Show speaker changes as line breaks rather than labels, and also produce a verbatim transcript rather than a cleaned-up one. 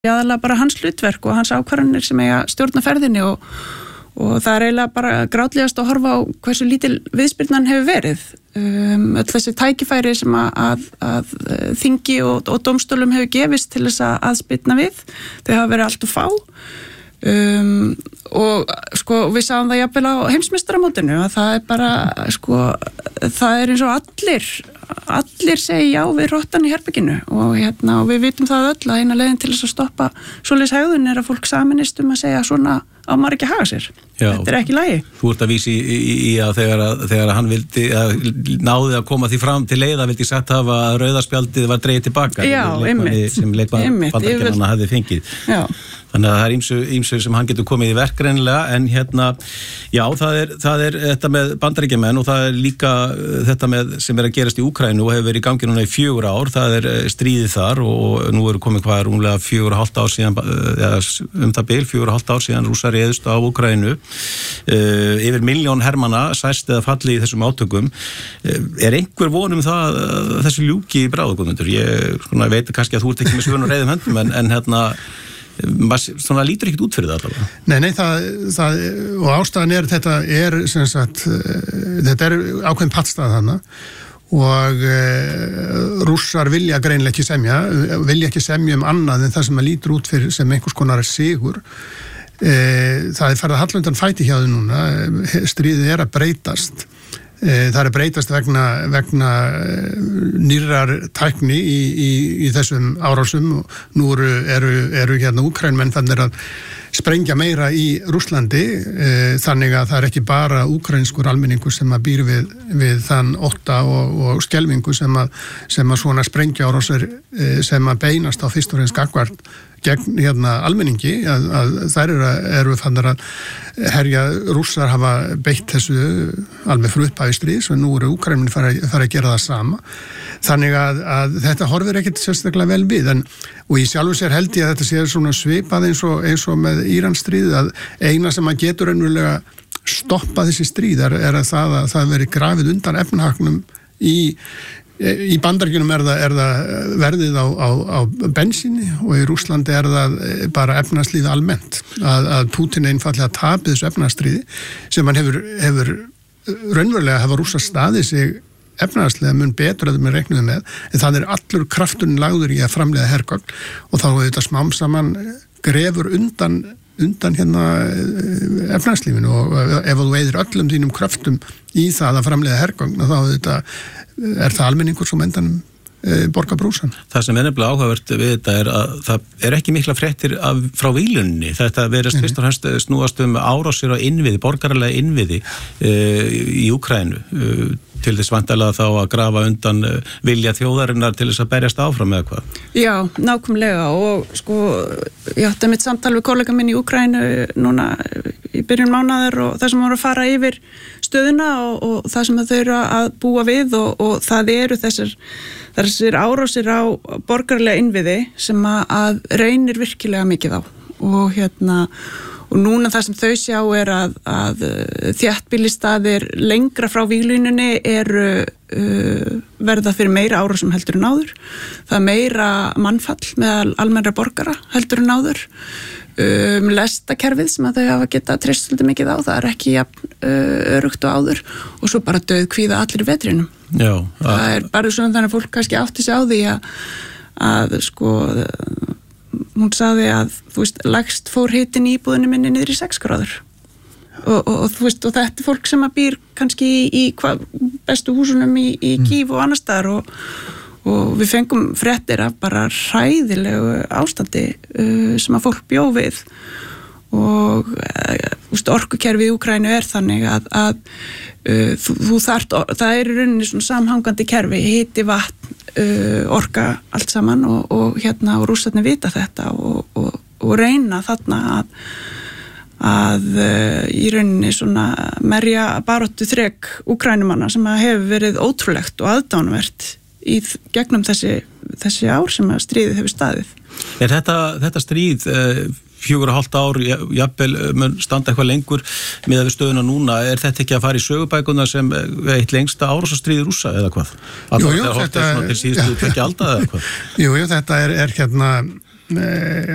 aðalega bara hans hlutverk og hans ákvarðanir sem eiga stjórna ferðinni og, og það er eiginlega bara grátlegast að horfa á hversu lítil viðspyrnan hefur verið. Um, öll þessi tækifæri sem að, að, að þingi og, og dómstólum hefur gefist til þess að aðspyrna við, þau hafa verið allt of fá. Um, og sko við sáum það jafnvel á heimsmeistaramótinu að það er bara sko það er eins og allir allir segja já við rottan í herberginu og hérna og við vitum það öll að eina leiðin til þess að stoppa svoleiðis hegðun er að fólk saminist um að segja svona á maður ekki að haga sér. Já, þetta er ekki í lagi.
Þú ert að vísi í, í, í að þegar að þegar að hann vildi að náði að koma því fram til leiða vildi sagt hafa að rauðaspjaldið var dregið tilbaka.
Já, einmitt.
Sem leikmann Bandaríkjanna hafði fengið. Já. Þannig að það er ýmsu, ýmsu sem hann getur komið í verk greinilega, en hérna, já, það er, það er þetta með Bandaríkjamenn og það er líka þetta með sem er að gerast í Úkraínu og hefur verið í gangi núna í fjögur ár, það er stríðið þar og nú eru komið hvað er rúmlega fjögur og hálft ár síðan, eða um það bil, fjögur og hálft ár síðan Rússar réðust á Úkraínu, uh, yfir milljón hermanna sæst eða falli í þessum átökum. Uh, er einhver von um það uh, þessu ljúki í bráðagundur? Ég svona, veit kannski að þú ert ekki með sögun og reiðum höndum, en, en hérna, maður svona lítur ekkert út fyrir það allavega.
Nei, nei, það, það og ástæðan er, þetta er sem sagt, þetta er ákveðin pattstað þarna og e, Rússar vilja greinilega ekki semja, vilja ekki semja um annað en það sem maður lítur út fyrir sem einhvers konar sigur. E, það er farið að halla undan fæti hjá þau núna, stríðið er að breytast. Það er breytast vegna, vegna nýrrar tækni í, í, í þessum árásum og nú eru, eru, eru hérna Úkraínmenn þannig að sprengja meira í Rússlandi þannig að það er ekki bara úkraínskur almenningur sem að býr við, við þann ótta og, og skelfingu sem að, sem að svona sprengja árásir sem að beinast á fyrst og fremst gagnvart gegn hérna almenningi að, að þær eru, eru þannig að herja Rússar hafa beitt þessu alveg frá upphafi stríðs og nú eru Úkraínmenn fara, fara að gera það sama þannig að, að þetta horfir ekkert sérstaklega vel við en, og í sjálfu sér held ég að þetta sé svona svipað eins og, eins og með Íransstríð að eina sem að getur raunverulega stoppa þessi stríð er, er að það að það veri grafið undan efnahagnum í Í Bandaríkjunum er það, er það verðið á, á, á bensíni og í Rússlandi er það bara efnahagslífið almennt. Að, að Pútín einfallega tapið þessu efnahagsstríði sem hann hefur, hefur raunverulega hafa Rússar staðið sig efnahagslega mun betur að það með reiknuðu með en það er allur krafturinn lagður í að framleiða hergögn og þá hefur þetta smám saman grefur undan undan hérna efnahagslífinu og ef þú eyðir öllum þínum kraftum í það að framleiða hergögn þá þetta, er það almenningur sem endanum e, borga brúsan. Það
sem er nefnilega áhugavert við þetta er að það er ekki mikla fréttir af, frá vílunni. Þetta verðast mm-hmm. fyrst og fremst snúast um árásir á innviði, borgaralega innviði e, í Úkraínu e, til þess vantarlega þá að grafa undan vilja þjóðarinnar til þess að berjast áfram eða hvað?
Já, nákvæmlega og sko, ég átti mitt samtal við kollega minn í Úkraínu núna í byrjun mánaðar og það sem voru að fara yfir stöðuna og, og það sem þau eru að búa við og, og það eru þessir, þessir árásir á borgarlega innviði sem að, að reynir virkilega mikið á og hérna og núna það sem þau sjá er að, að þéttbýlisstaðir lengra frá víglínunni eru uh, verða fyrir meira árásum heldur en áður. Það er meira mannfall meðal almennra borgara heldur en áður. Um, lestakerfið sem að þau hafa getað treyst svolítið mikið á, það er ekki jafn uh, örugt og áður og svo bara döð kvíða allir í vetrinum. Já. Það er bara svona þannig að fólk kannski átti sig á því að, að sko hún sagði að, þú veist, lægst fór hitin í íbúðinu minni niður í sex gráður og, og, og þú veist, og þetta er fólk sem að býr kannski í, í hva, bestu húsunum í, í Kív og annars staðar og, og við fengum fréttir af bara hræðilegu ástandi uh, sem að fólk bjó við og uh, orkukerfið í Úkraínu er þannig að, að uh, þú, þú þarft, það er í rauninni svona samhangandi kerfi, hiti, vatn Uh, orka allt saman og, og hérna og Rússarnir vita þetta og, og, og reyna þarna að, að uh, í rauninni svona merja baráttu þrek Úkraínumanna sem að hefur verið ótrúlegt og aðdánuvert í gegnum þessi, þessi ár sem að stríðið hefur staðið.
Er þetta, þetta stríð uh, fjögur og hálft ár, jafnvel mun standa eitthvað lengur með við stöðuna núna, er þetta ekki að fara í sögubækuna sem eitt lengsta árásastríði Rússa eða hvað?
Jú, jú, þetta
er til síðustu tvekja alda eða hvað?
Jú, jú, þetta er, er hérna e